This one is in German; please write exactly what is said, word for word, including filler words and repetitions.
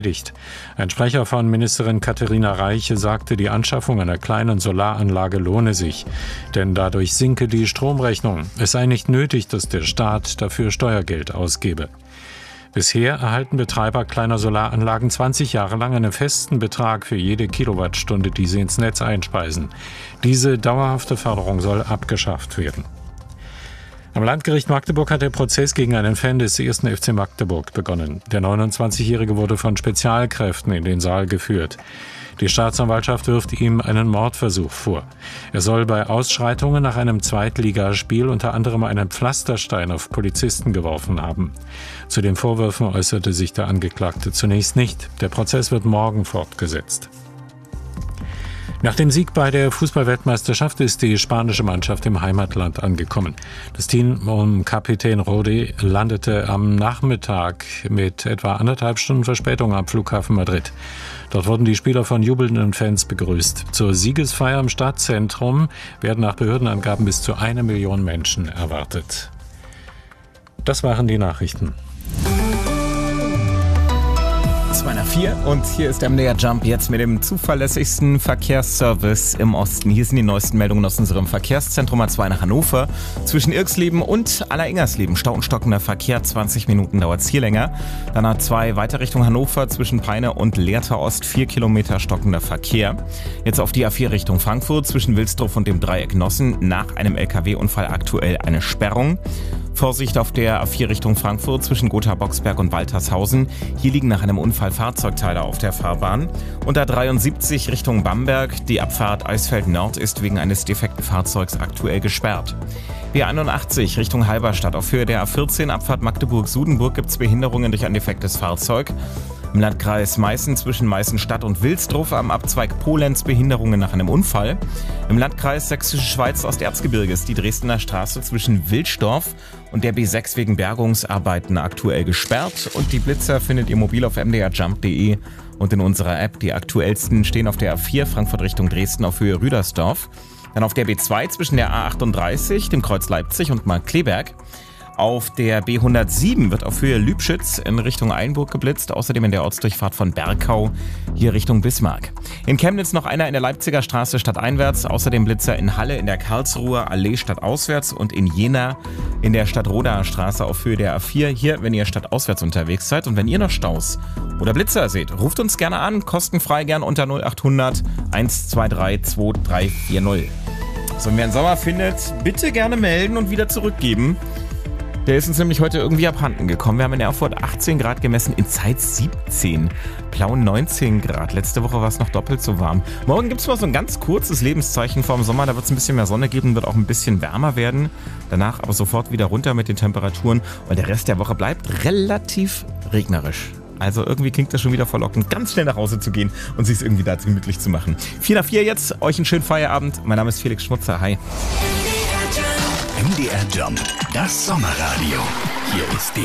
Ein Sprecher von Ministerin Katharina Reiche sagte, die Anschaffung einer kleinen Solaranlage lohne sich, denn dadurch sinke die Stromrechnung. Es sei nicht nötig, dass der Staat dafür Steuergeld ausgebe. Bisher erhalten Betreiber kleiner Solaranlagen zwanzig Jahre lang einen festen Betrag für jede Kilowattstunde, die sie ins Netz einspeisen. Diese dauerhafte Förderung soll abgeschafft werden. Am Landgericht Magdeburg hat der Prozess gegen einen Fan des ersten F C Magdeburg begonnen. Der neunundzwanzigjährige wurde von Spezialkräften in den Saal geführt. Die Staatsanwaltschaft wirft ihm einen Mordversuch vor. Er soll bei Ausschreitungen nach einem Zweitligaspiel unter anderem einen Pflasterstein auf Polizisten geworfen haben. Zu den Vorwürfen äußerte sich der Angeklagte zunächst nicht. Der Prozess wird morgen fortgesetzt. Nach dem Sieg bei der Fußball-Weltmeisterschaft ist die spanische Mannschaft im Heimatland angekommen. Das Team um Kapitän Rodi landete am Nachmittag mit etwa anderthalb Stunden Verspätung am Flughafen Madrid. Dort wurden die Spieler von jubelnden Fans begrüßt. Zur Siegesfeier im Stadtzentrum werden nach Behördenangaben bis zu eine Million Menschen erwartet. Das waren die Nachrichten. zwei nach vier und hier ist der M D R Jump jetzt mit dem zuverlässigsten Verkehrsservice im Osten. Hier sind die neuesten Meldungen aus unserem Verkehrszentrum A zwei nach Hannover. Zwischen Irksleben und Alleringers-Leben Stau und stockender Verkehr, zwanzig Minuten dauert es hier länger. Dann A zwei weiter Richtung Hannover zwischen Peine und Lehrter Ost, vier Kilometer stockender Verkehr. Jetzt auf die A vier Richtung Frankfurt zwischen Wilsdruff und dem Dreieck Nossen nach einem L K W-Unfall aktuell eine Sperrung. Vorsicht auf der A vier Richtung Frankfurt zwischen Gotha-Boxberg und Waltershausen. Hier liegen nach einem Unfall Fahrzeugteile auf der Fahrbahn. Und A dreiundsiebzig Richtung Bamberg. Die Abfahrt Eisfeld Nord ist wegen eines defekten Fahrzeugs aktuell gesperrt. B einundachtzig Richtung Halberstadt. Auf Höhe der A vierzehn Abfahrt Magdeburg-Sudenburg gibt es Behinderungen durch ein defektes Fahrzeug. Im Landkreis Meißen zwischen Meißen-Stadt und Wilsdruff am Abzweig Polenz Behinderungen nach einem Unfall. Im Landkreis Sächsische Schweiz Osterzgebirges die Dresdner Straße zwischen Wilsdorf und der B sechs wegen Bergungsarbeiten aktuell gesperrt. Und die Blitzer findet ihr mobil auf m d r jump punkt d e und in unserer App. Die aktuellsten stehen auf der A vier Frankfurt Richtung Dresden auf Höhe Rüdersdorf. Dann auf der B zwei zwischen der A achtunddreißig, dem Kreuz Leipzig und Markkleeberg. Auf der B hundertsieben wird auf Höhe Lübschütz in Richtung Eilenburg geblitzt, außerdem in der Ortsdurchfahrt von Bergkau hier Richtung Bismarck. In Chemnitz noch einer in der Leipziger Straße stadteinwärts, außerdem Blitzer in Halle in der Karlsruher Allee stadtauswärts und in Jena in der Stadtrodaer Straße auf Höhe der A vier, hier wenn ihr stadtauswärts unterwegs seid. Und wenn ihr noch Staus oder Blitzer seht, ruft uns gerne an, kostenfrei gern unter null achthundert eins zwei drei zwei drei vier null. So, und wer einen Sommer findet, bitte gerne melden und wieder zurückgeben. Der ist uns nämlich heute irgendwie abhanden gekommen. Wir haben in Erfurt achtzehn Grad gemessen, in Zeitz siebzehn, Plauen neunzehn Grad. Letzte Woche war es noch doppelt so warm. Morgen gibt es mal so ein ganz kurzes Lebenszeichen vorm Sommer. Da wird es ein bisschen mehr Sonne geben, wird auch ein bisschen wärmer werden. Danach aber sofort wieder runter mit den Temperaturen. Und der Rest der Woche bleibt relativ regnerisch. Also irgendwie klingt das schon wieder verlockend, ganz schnell nach Hause zu gehen und sich irgendwie da gemütlich zu machen. vier nach vier jetzt, euch einen schönen Feierabend. Mein Name ist Felix Schmutzer, hi. M D R Jump, das Sommerradio. Hier ist die